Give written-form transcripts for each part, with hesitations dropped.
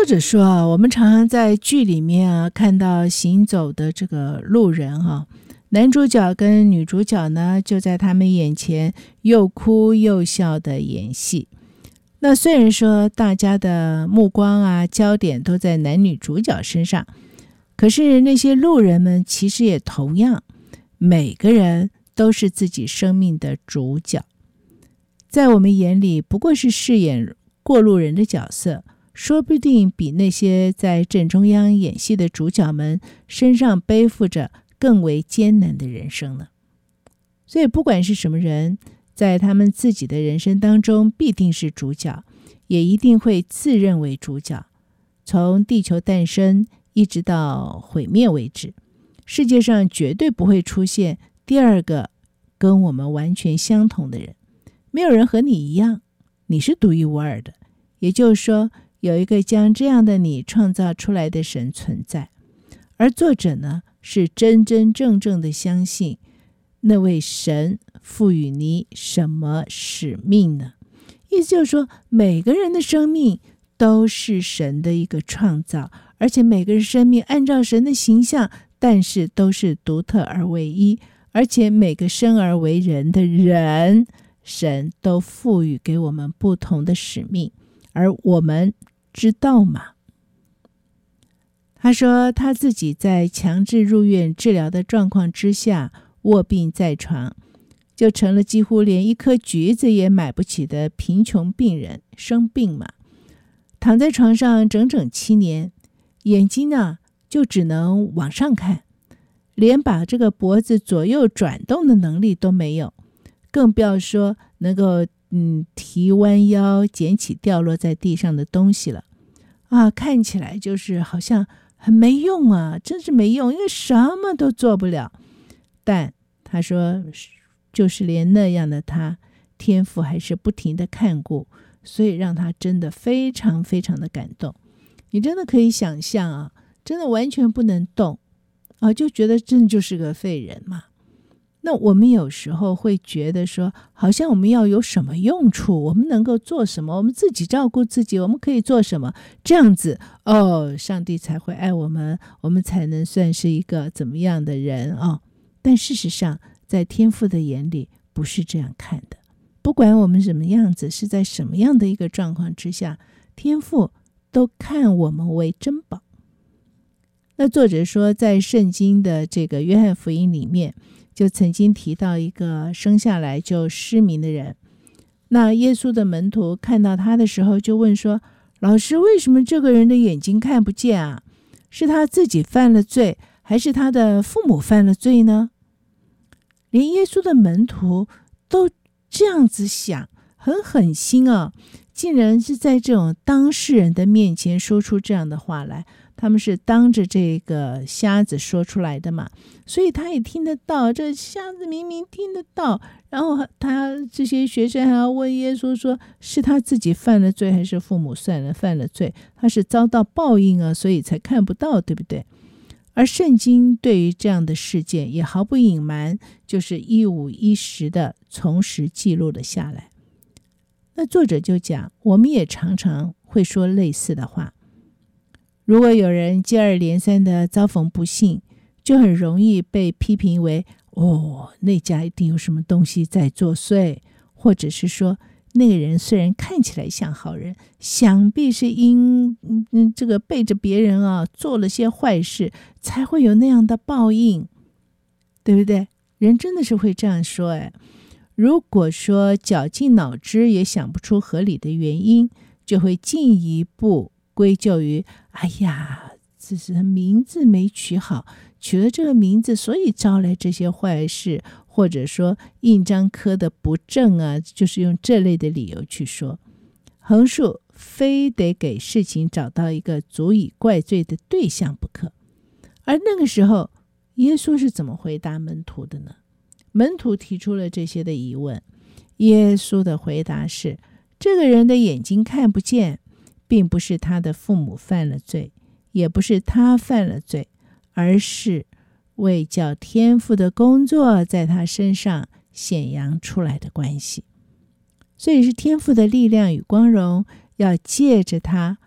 者说啊，我们常常在剧里面啊看到行走的这个路人啊，男主角跟女主角呢就在他们眼前又哭又笑的演戏。那虽然说大家的目光啊焦点都在男女主角身上，可是那些路人们其实也同样，每个人都是自己生命的主角，在我们眼里不过是饰演过路人的角色，说不定比那些在正中央演戏的主角们身上背负着更为艰难的人生呢。所以不管是什么人，在他们自己的人生当中必定是主角，也一定会自认为主角。从地球诞生一直到毁灭为止，世界上绝对不会出现第二个跟我们完全相同的人，没有人和你一样，你是独一无二的。也就是说，有一个将这样的你创造出来的神存在，而作者呢，是真真正正的相信那位神赋予你什么使命呢？意思就是说，每个人的生命都是神的一个创造，而且每个人生命按照神的形象，但是都是独特而唯一，而且每个生而为人的人，神都赋予给我们不同的使命，而我们知道吗？他说他自己在强制入院治疗的状况之下卧病在床，就成了几乎连一颗橘子也买不起的贫穷病人，生病嘛，躺在床上整整7年，眼睛呢就只能往上看，连把这个脖子左右转动的能力都没有，更不要说能够提弯腰捡起掉落在地上的东西了啊！看起来就是好像很没用啊，真是没用，因为什么都做不了。但他说，就是连那样的他，天父还是不停地看顾，所以让他真的非常非常的感动。你真的可以想象啊，真的完全不能动啊，就觉得真的就是个废人嘛。那我们有时候会觉得说，好像我们要有什么用处，我们能够做什么，我们自己照顾自己，我们可以做什么，这样子上帝才会爱我们，我们才能算是一个怎么样的人啊。但事实上，在天父的眼里不是这样看的，不管我们什么样子，是在什么样的一个状况之下，天父都看我们为珍宝。那作者说，在圣经的这个约翰福音里面，就曾经提到一个生下来就失明的人。那耶稣的门徒看到他的时候就问说，老师，为什么这个人的眼睛看不见啊？是他自己犯了罪，还是他的父母犯了罪呢？连耶稣的门徒都这样子想，很狠心啊，竟然是在这种当事人的面前说出这样的话来。他们是当着这个瞎子说出来的嘛，所以他也听得到，这瞎子明明听得到，然后他这些学生还要问耶稣说，是他自己犯了罪，还是父母犯了罪？他是遭到报应啊，所以才看不到，对不对？而圣经对于这样的事件也毫不隐瞒，就是一五一十的从实记录了下来。那作者就讲，我们也常常会说类似的话。如果有人接二连三的遭逢不幸，就很容易被批评为那家一定有什么东西在作祟，或者是说那个人虽然看起来像好人，想必是因这个背着别人啊做了些坏事，才会有那样的报应，对不对？人真的是会这样说如果说绞尽脑汁也想不出合理的原因，就会进一步归咎于这是名字没取好，取了这个名字，所以招来这些坏事，或者说印章刻的不正啊，就是用这类的理由去说，横竖非得给事情找到一个足以怪罪的对象不可。而那个时候，耶稣是怎么回答门徒的呢？门徒提出了这些的疑问，耶稣的回答是，这个人的眼睛看不见，并不是他的父母犯了罪，也不是他犯了罪，而是为叫天父的工作在他身上显扬出来的关系。所以是天父的力量与光荣要借着他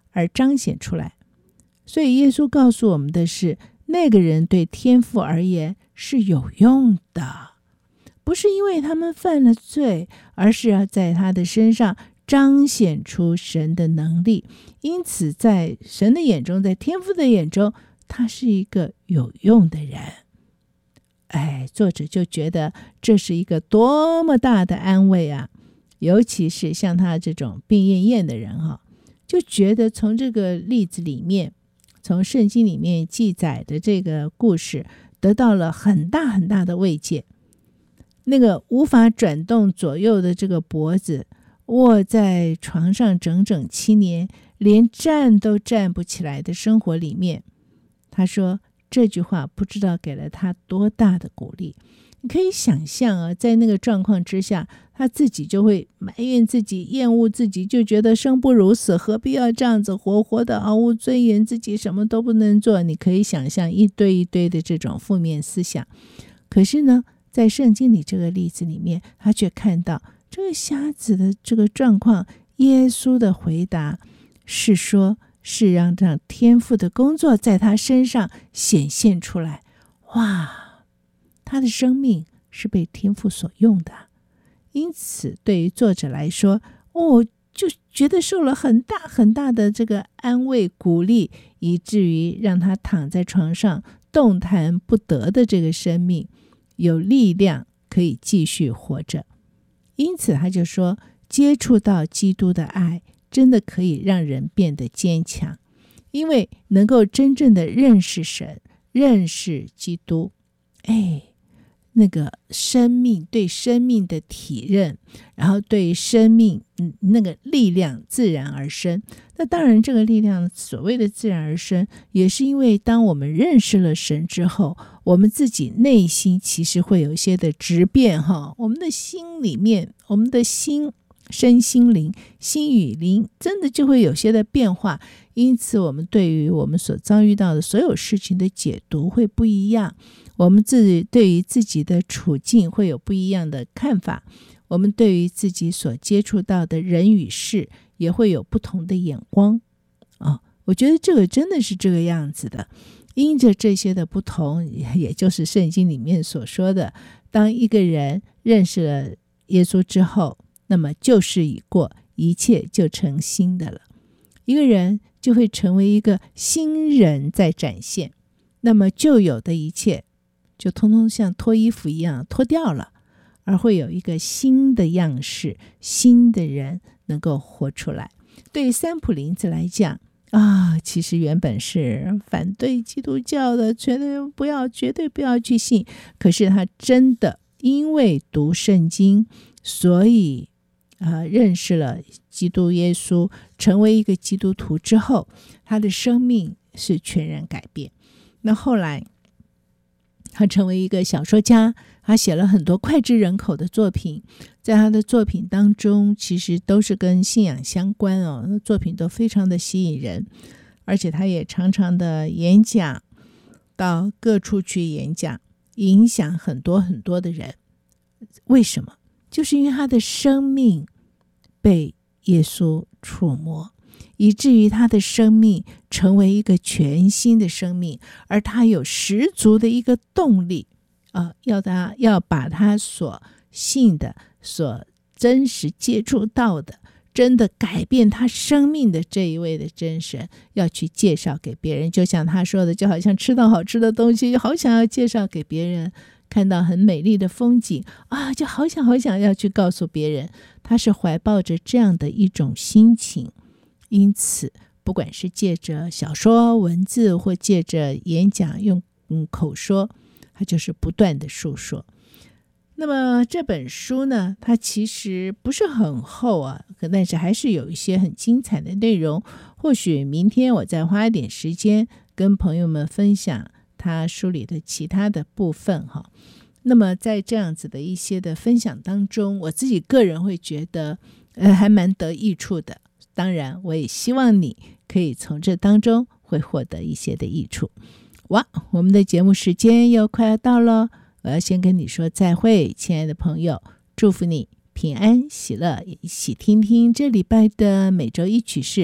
而彰显出来。所以耶稣告诉我们的是，那个人对天父而言是有用的，不是因为他们犯了罪，而是要在他的身上彰显出神的能力。因此在神的眼中，在天父的眼中，他是一个有用的人。作者就觉得这是一个多么大的安慰啊！尤其是像他这种病恹恹的人就觉得从这个例子里面，从圣经里面记载的这个故事，得到了很大很大的慰藉。那个无法转动左右的这个脖子，卧在床上整整7年，连站都站不起来的生活里面，他说这句话不知道给了他多大的鼓励。你可以想象在那个状况之下，他自己就会埋怨自己，厌恶自己，就觉得生不如死，何必要这样子活的毫无尊严，自己什么都不能做。你可以想象一堆一堆的这种负面思想。可是呢，在圣经里这个例子里面，他却看到这个瞎子的这个状况，耶稣的回答是说，是让天父的工作在他身上显现出来。哇，他的生命是被天父所用的。因此对于作者来说，就觉得受了很大很大的这个安慰鼓励，以至于让他躺在床上动弹不得的这个生命有力量可以继续活着。因此他就说，接触到基督的爱真的可以让人变得坚强，因为能够真正的认识神，认识基督，那个生命，对生命的体认，然后对生命那个力量自然而生。那当然这个力量所谓的自然而生，也是因为当我们认识了神之后，我们自己内心其实会有一些的质变我们的心里面，我们的心身心灵，心与灵真的就会有些的变化。因此我们对于我们所遭遇到的所有事情的解读会不一样，我们对于自己的处境会有不一样的看法，我们对于自己所接触到的人与事也会有不同的眼光我觉得这个真的是这个样子的。因着这些的不同，也就是圣经里面所说的，当一个人认识了耶稣之后，那么旧事已过，一切就成新的了。一个人就会成为一个新人在展现，那么旧有的一切就通通像脱衣服一样脱掉了，而会有一个新的样式，新的人能够活出来。对于三浦林子来讲其实原本是反对基督教的，绝对不要去信。可是他真的因为读圣经，所以认识了基督耶稣，成为一个基督徒之后，他的生命是全然改变。那后来他成为一个小说家，他写了很多脍炙人口的作品，在他的作品当中其实都是跟信仰相关作品都非常的吸引人。而且他也常常的演讲，到各处去演讲，影响很多很多的人。为什么？就是因为他的生命被耶稣触摸，以至于他的生命成为一个全新的生命，而他有十足的一个动力要把他所信的，所真实接触到的，真的改变他生命的这一位的真神，要去介绍给别人。就像他说的，就好像吃到好吃的东西，好想要介绍给别人，看到很美丽的风景就好想要去告诉别人。他是怀抱着这样的一种心情，因此不管是借着小说文字，或借着演讲用口说，他就是不断的述说。那么这本书呢，它其实不是很厚但是还是有一些很精彩的内容。或许明天我再花一点时间跟朋友们分享他书里的其他的部分那么在这样子的一些的分享当中，我自己个人会觉得还蛮得益处的。当然我也希望你可以从这当中会获得一些的益处。我们的节目时间又快要到了，我要先跟你说再会，亲爱的朋友，祝福你平安喜乐，一起听听这礼拜的每周一曲式，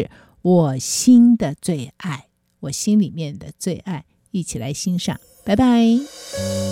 我心的最爱，我心里面的最爱，一起来欣赏。拜拜。